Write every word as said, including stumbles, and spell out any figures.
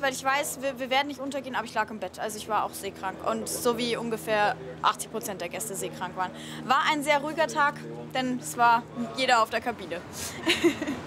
weil ich weiß, wir, wir werden nicht untergehen, aber ich lag im Bett. Also ich war auch seekrank und so wie ungefähr achtzig Prozent der Gäste seekrank waren. War ein sehr ruhiger Tag, denn es war jeder auf der Kabine.